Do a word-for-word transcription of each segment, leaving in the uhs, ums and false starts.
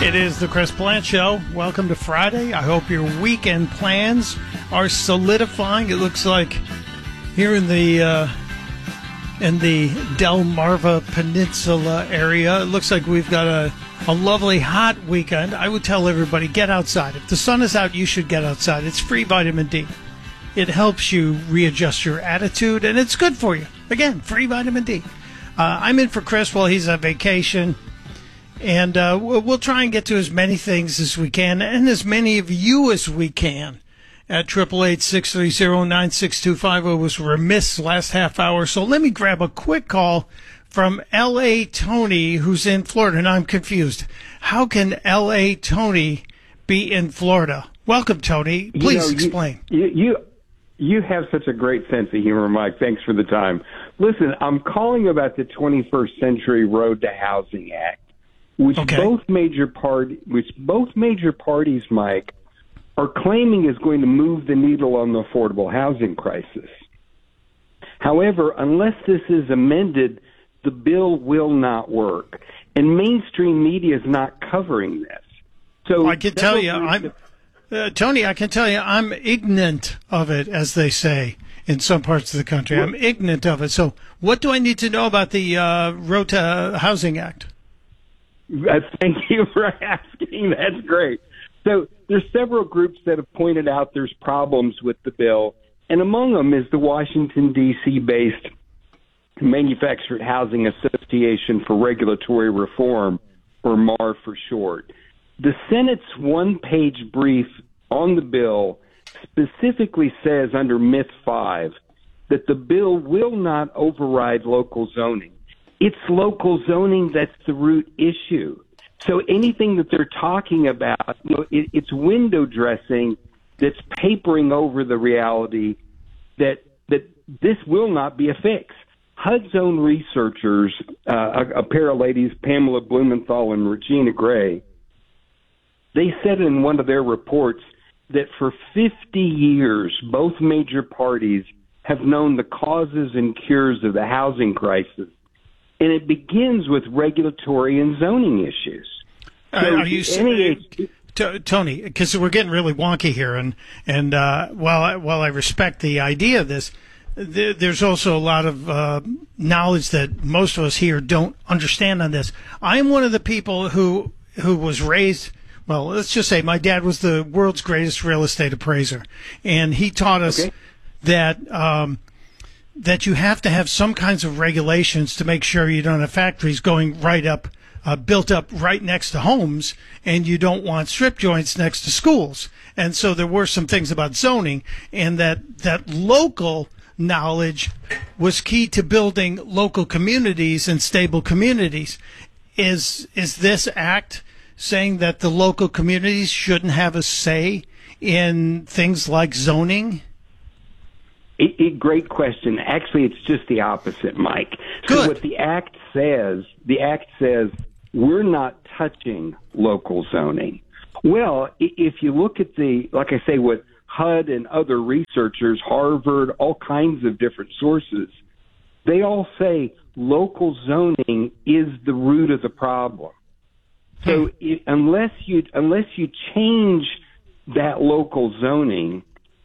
It is the Chris Plant Show. Welcome to Friday. I hope your weekend plans are solidifying. It looks like here in the uh, in the Delmarva Peninsula area, it looks like we've got a, a lovely hot weekend. I would tell everybody, get outside. If the sun is out, you should get outside. It's free vitamin D. It helps you readjust your attitude, and it's good for you. Again, free vitamin D. Uh, I'm in for Chris while he's on vacation. And uh, we'll try and get to as many things as we can and as many of you as we can at eight eight eight, six three zero, nine six two five. I was remiss last half hour, so let me grab a quick call from L A Tony, who's in Florida. And I'm confused. How can L A Tony be in Florida? Welcome, Tony. Please you know, explain. You, you you have such a great sense of humor, Mike. Thanks for the time. Listen, I'm calling about the twenty-first Century Road to Housing Act. Which okay. both major part, which both major parties, Mike, are claiming is going to move the needle on the affordable housing crisis. However, unless this is amended, the bill will not work, and mainstream media is not covering this. So I can tell you, I'm uh, Tony. I can tell you, I'm ignorant of it, as they say in some parts of the country. I'm ignorant of it. So, what do I need to know about the uh, Road to Housing Act? Uh, thank you for asking. That's great. So there's several groups that have pointed out there's problems with the bill, and among them is the Washington, D C-based Manufactured Housing Association for Regulatory Reform, or M A R for short. The Senate's one-page brief on the bill specifically says under Myth five that the bill will not override local zoning. It's local zoning that's the root issue. So anything that they're talking about, you know, it, it's window dressing that's papering over the reality that that this will not be a fix. H U D's own researchers, uh, a, a pair of ladies, Pamela Blumenthal and Regina Gray, they said in one of their reports that for fifty years, both major parties have known the causes and cures of the housing crisis. And it begins with regulatory and zoning issues. So uh, are you N A H B- T- Tony? Because we're getting really wonky here, and and uh, while I, while I respect the idea of this, th- there's also a lot of uh, knowledge that most of us here don't understand on this. I am one of the people who who was raised. Well, let's just say my dad was the world's greatest real estate appraiser, and he taught us okay. that. Um, that you have to have some kinds of regulations to make sure you don't have factories going right up, uh, built up right next to homes, and you don't want strip joints next to schools. And so there were some things about zoning, and that, that local knowledge was key to building local communities and stable communities. Is, is this act saying that the local communities shouldn't have a say in things like zoning? It, it, great question. Actually, it's just the opposite, Mike. Good. So what the act says, the act says we're not touching local zoning. Well, if you look at the, like I say, what H U D and other researchers, Harvard, all kinds of different sources, they all say local zoning is the root of the problem. So it, unless you unless you change that local zoning,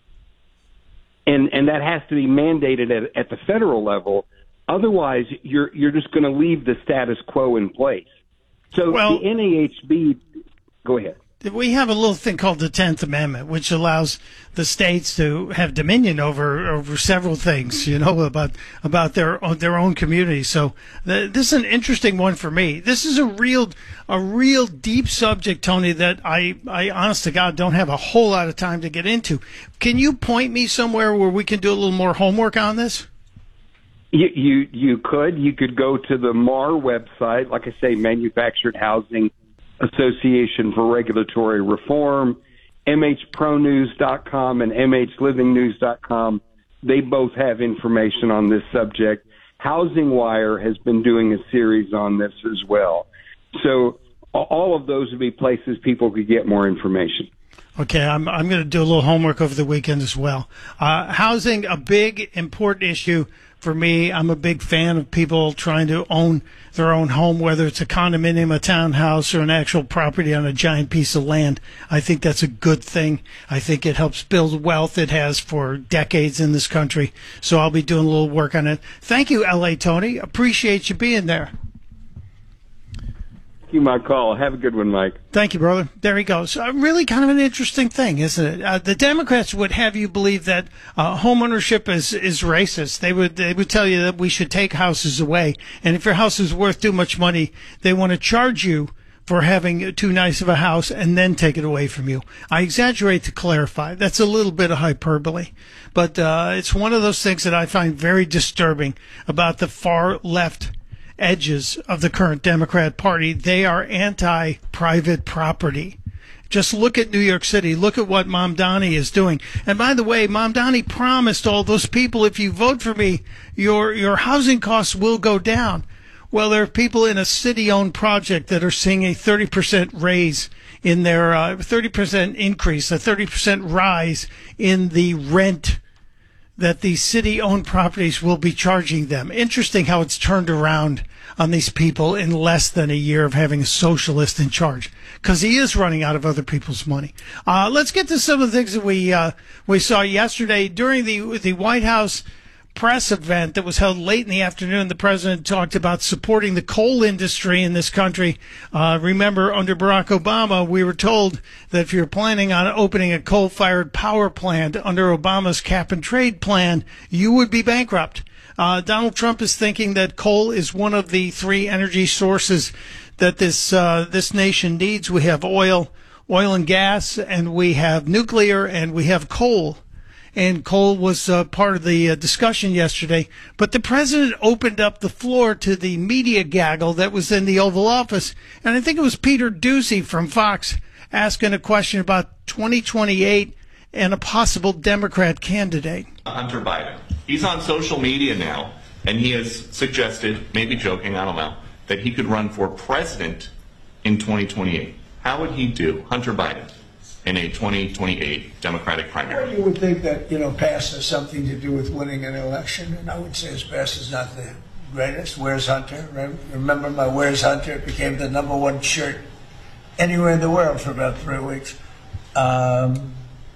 And and that has to be mandated at, at the federal level. Otherwise, you're you're just going to leave the status quo in place. So well, the N A H B, go ahead. We have a little thing called the tenth Amendment, which allows the states to have dominion over over several things, you know, about about their their own community. So the, this is an interesting one for me. This is a real a real deep subject, Tony, that I, I honest to God don't have a whole lot of time to get into. Can you point me somewhere where we can do a little more homework on this? You you, you could. You could go to the M A R website, like I say, Manufactured Housing Association for Regulatory Reform, M H pro news dot com and M H living news dot com. They both have information on this subject. Housing Wire has been doing a series on this as well. So all of those would be places people could get more information. Okay, I'm I'm going to do a little homework over the weekend as well. Uh, housing, a big, important issue for me. I'm a big fan of people trying to own their own home, whether it's a condominium, a townhouse, or an actual property on a giant piece of land. I think that's a good thing. I think it helps build wealth. It has for decades in this country. So I'll be doing a little work on it. Thank you, L A Tony. Appreciate you being there. Thank you, my call. Have a good one, Mike. Thank you, brother. There he goes. Uh, really kind of an interesting thing, isn't it? Uh, the Democrats would have you believe that uh, homeownership is, is racist. They would they would tell you that we should take houses away. And if your house is worth too much money, they want to charge you for having too nice of a house and then take it away from you. I exaggerate to clarify. That's a little bit of hyperbole. But uh, it's one of those things that I find very disturbing about the far left edges of the current Democrat Party. They are anti-private property. Just look at New York City. Look at what Mamdani is doing. And by the way, Mamdani promised all those people, if you vote for me, your your housing costs will go down. Well, there are people in a city-owned project that are seeing a thirty percent raise in their uh, thirty percent increase, a thirty percent rise in the rent that the city-owned properties will be charging them. Interesting how it's turned around on these people in less than a year of having a socialist in charge, because he is running out of other people's money. Uh, let's get to some of the things that we uh, we saw yesterday during the the White House press event that was held late in the afternoon. The president talked about supporting the coal industry in this country. Uh, remember, under Barack Obama, we were told that if you're planning on opening a coal-fired power plant under Obama's cap and trade plan, you would be bankrupt. Uh, Donald Trump is thinking that coal is one of the three energy sources that this uh, this nation needs. We have oil, oil and gas, and we have nuclear, and we have coal. And coal was uh, part of the uh, discussion yesterday. But the president opened up the floor to the media gaggle that was in the Oval Office. And I think it was Peter Doocy from Fox asking a question about twenty twenty-eight and a possible Democrat candidate. Hunter Biden. He's on social media now, and he has suggested, maybe joking, I don't know, that he could run for president in twenty twenty-eight. How would he do, Hunter Biden, in a twenty twenty-eight Democratic primary? Well, you would think that, you know, past has something to do with winning an election, and I would say his past is not the greatest. Where's Hunter? Remember my Where's Hunter? It became the number one shirt anywhere in the world for about three weeks. Um,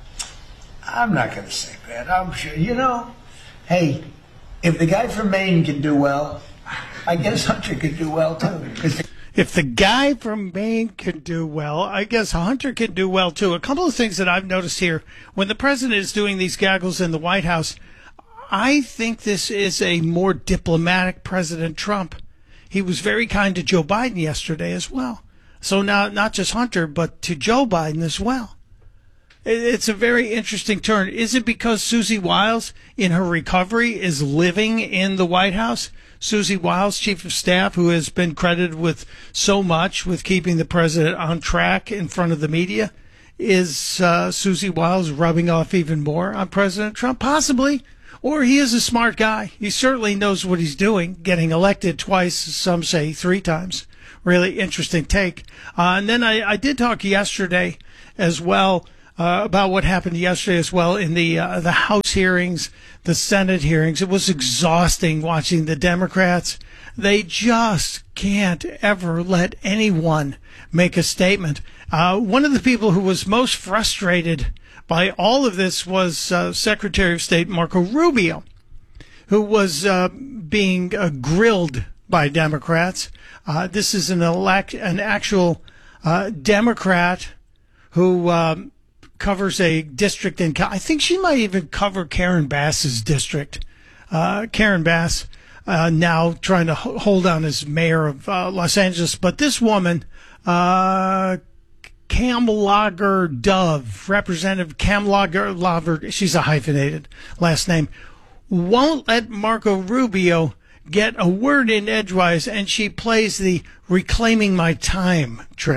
I'm not going to say that. I'm sure, you know, hey, if the guy from Maine can do well, I guess Hunter could do well too. The- If the guy from Maine can do well, I guess Hunter can do well too. A couple of things that I've noticed here, when the president is doing these gaggles in the White House, I think this is a more diplomatic President Trump. He was very kind to Joe Biden yesterday as well. So now, not just Hunter, but to Joe Biden as well. It's a very interesting turn. Is it because Susie Wiles, in her recovery, is living in the White House? Susie Wiles, chief of staff, who has been credited with so much with keeping the president on track in front of the media. Is uh, Susie Wiles rubbing off even more on President Trump? Possibly. Or he is a smart guy. He certainly knows what he's doing, getting elected twice, some say three times. Really interesting take. Uh, and then I, I did talk yesterday as well Uh, about what happened yesterday as well in the uh, the House hearings, the Senate hearings. It was exhausting watching the Democrats. They just can't ever let anyone make a statement. Uh, one of the people who was most frustrated by all of this was uh, Secretary of State Marco Rubio, who was uh, being uh, grilled by Democrats. Uh, this is an elect, an actual uh, Democrat who um, covers a district in, I think she might even cover Karen Bass's district. Uh, Karen Bass uh, now trying to hold on as mayor of uh, Los Angeles. But this woman, uh, Kamlager Dove, Representative Kamlager Dove, she's a hyphenated last name, won't let Marco Rubio get a word in edgewise, and she plays the reclaiming my time trick.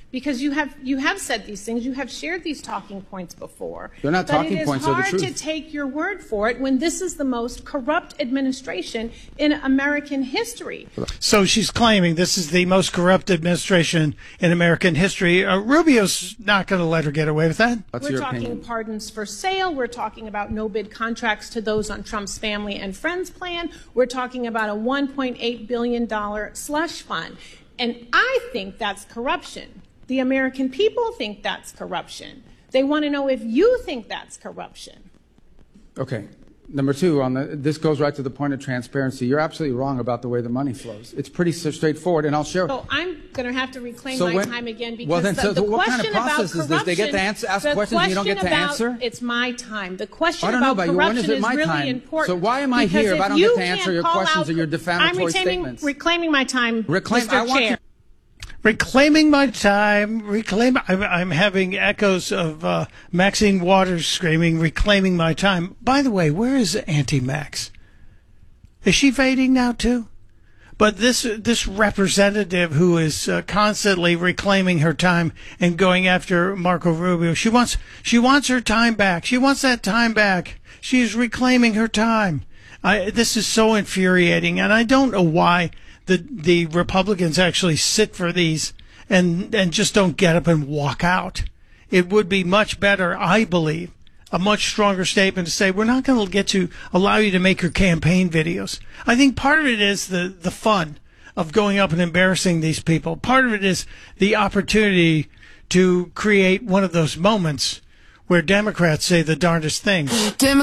Because you have you have said these things, you have shared these talking points before. They're not talking points, they're the truth. But it is hard to take your word for it when this is the most corrupt administration in American history. So she's claiming this is the most corrupt administration in American history. Uh, Rubio's not going to let her get away with that. What's We're your talking opinion? pardons for sale. We're talking about no-bid contracts to those on Trump's family and friends plan. We're talking about a one point eight billion dollars slush fund. And I think that's corruption. The American people think that's corruption. They want to know if you think that's corruption. Okay. Number two, on the, this goes right to the point of transparency. You're absolutely wrong about the way the money flows. It's pretty straightforward, and I'll share. So I'm going to have to reclaim So my when- time again because well, then, the, so the what question kind of process about is this? They get to answer- ask the questions and you don't get to about- answer? It's my time. The question I don't know about about you. When is corruption it my really time? important. So why am I because here if I don't you get to answer can't your call questions out- or your defamatory I'm reclaiming, statements? reclaiming my time, Reclaim- Mister I want Chair. you- Reclaiming my time, reclaim. I'm, I'm having echoes of uh, Maxine Waters screaming, reclaiming my time. By the way, where is Auntie Max? Is she fading now too? But this this representative who is uh, constantly reclaiming her time and going after Marco Rubio, she wants she wants her time back. She wants that time back. She is reclaiming her time. I, this is so infuriating, and I don't know why the the Republicans actually sit for these and and just don't get up and walk out. It would be much better, I believe, a much stronger statement to say, we're not going to get to allow you to make your campaign videos. I think part of it is the, the fun of going up and embarrassing these people. Part of it is the opportunity to create one of those moments where Democrats say the darndest things.